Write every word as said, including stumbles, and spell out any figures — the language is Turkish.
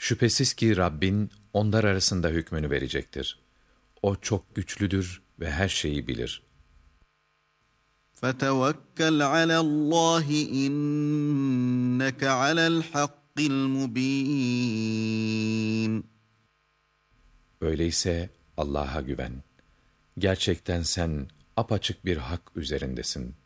Şüphesiz ki Rabbin onlar arasında hükmünü verecektir. O çok güçlüdür ve her şeyi bilir. فَتَوَكَّلْ عَلَى اللّٰهِ اِنَّكَ عَلَى الْحَقِّ الْمُب۪ينَ. Öyleyse Allah'a güven. Gerçekten sen apaçık bir hak üzerindesin.